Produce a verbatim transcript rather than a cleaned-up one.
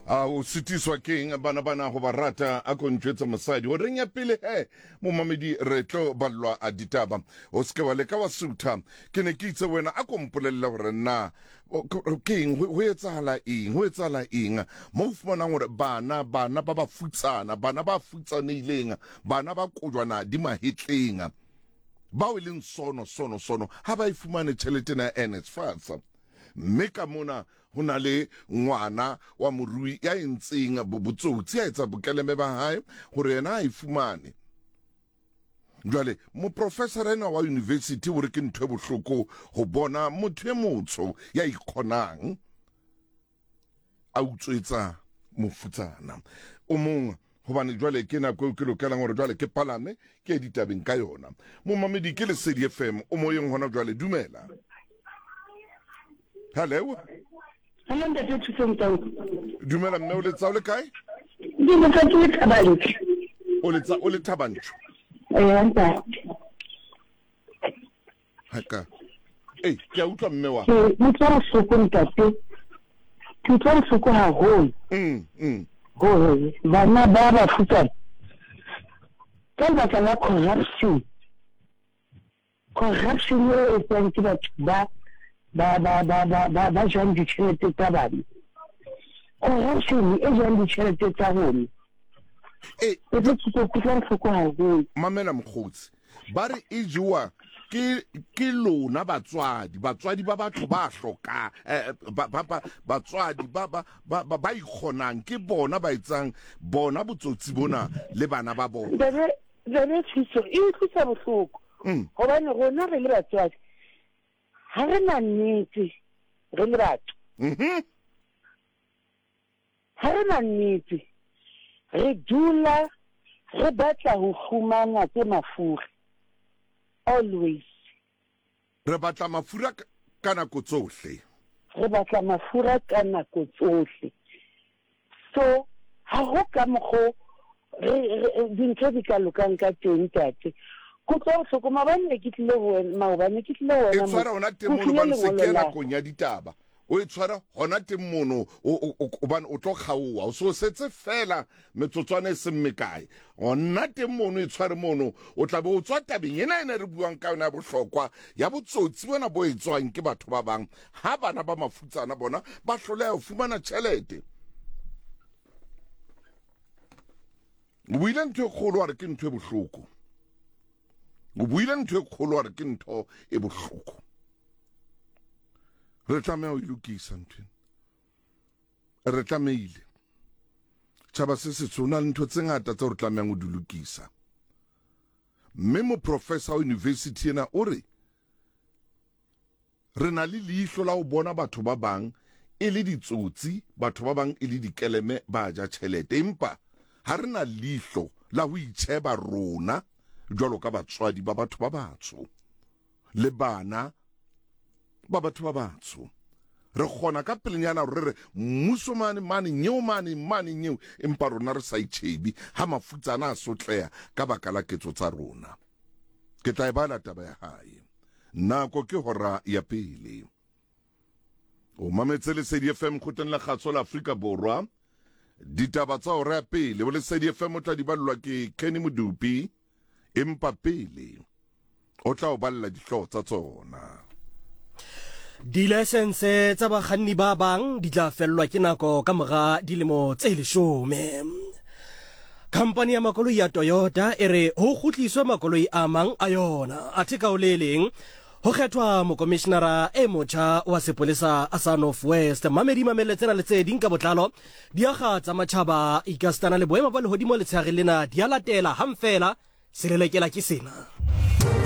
a o sitiswa keng bana bana go ba rata a kontšwetsa mosadi o reng ya pele he mo mamedi re tlo ballwa a ditaba o seke wa leka wa sutha ke ne ke itse wena a kompolelela gore nna keng ho etsala eng ho etsala eng mo fumanang gore bana bana ba ba futsana bana ba futsaneileng bana ba kojwana di mahetleng ba o leng sono sono sono ha ba ifumane tšhelete na NSFAS mme ka mona ho na le ngwana wa morui ya entseng bobotsotsi a etsa bokeleme ba hae gore yena a ifumane jwale mo professor ena wa university o re ke ntwe bohloko ho bona motho e motsho ya ikhonang a utswetsa mofutsana o mong hobane jwale ke na go ke lokelang gore jwale ke palame ke ditabeng ka yona mo mamedi ke le Lesedi F M o moyeng hona jwale dumela. Hello. Hello, Ntate Thusong. Dumela mme o le tsa o le kae? Di mo tsa ke Thabantsho. O le tsa o le Thabantsho. Eh nta. Haka. Eh, ke a utlwa mme wa. Ke motho soko ntate. Ke tlo soko ha ho. Mm, mm. Ho, bana ba ba futsana. Ka ba ka la corruption. Corruption e tsang ke batho ba ba ba ba ba ba ba jang ditšhelete tsa bana corruption e jang ditšhelete tsa bona eh e be ke go tla tlhoko haholo mamela mokgotsi ba re e jwa ke ke lona batswadi batswadi ba batho ba hloka ba ba batswadi ba ba ba ba ikhonang ke bona ba etsang bona botsotsi bona le bana ba bona bebe bebe tsitso e utlwisa bohloko hobane rona re le batswadi ha re na nnete re le batho mhm ha re na nnete re dula re batla ho fumana tse mafura always re batla mafura ka nako tsohle re batla mafura ka nako tsohle so ha ho ka mokgo re dintho di ka lokang ka teng tate go tlo hloko mabane ke tlile ho maobane ke tlile ho e tshwara ona temono ba se ke na konya ditaba o e tshwara hona temono o ban o tlo khaowa o so setse fela metsotswana se mmekae ona temono e tshware mono o tla bo o tswa tabeng ena ene re buang ka yona bohlokwa ya botsotsi bona bo etswang ke batho ba bang ha bana ba mafutsana bona ba hloleha ho fumana tšhelete o buile ntho e kgolo wa re ke ntho e bohloko o buile ntho e kgolo re ke ntho e bohloko re tlameha ho ilokisa ntho re tlameile tšhaba se se tsona le ntho tse ngata tse re tlamehang ho di lokisa mme mo professor wa university ena o re re na le leihlo la ho bona batho ba bang e le ditsotsi batho ba bang e le dikeleme ba ja tšhelete empa ha re na leihlo la ho itšheba rona jwalo ka batswadi ba batho ba batsho le bana ba batho ba batsho re kgona ka pelenyana re re mmuso mane mane nyeo mane mane nyeo empa rona re sa itšhebi ha mafutsana a sotleha ka baka la ketso tsa rona ke tla e bala taba ya hae nako ke hora ya pele o mametse Lesedi F M khoteng la kgatso la Afrika Borwa ditaba tsa hora ya pele o Lesedi F M o tla di ballwa ke Kenny Modupi empa pele o tla o balla dihlooho tsa tsona Di-license tsa bakganni ba bang di tla fellwa ke nako ka mora dilemo tse leshome. Company ya makoloi ya Toyota e re ho kgutliswa makoloi a mang a yona athe ka o le leng ho kgethwa mokomishenara e motjha wa sepolesa a North West Mamedi Mameletsena le tse ding ka botlalo diaga tsa matjhaba ikastana le boemo ba lehodimo le tshare lena di a latela hamfela se lelekela ke sena.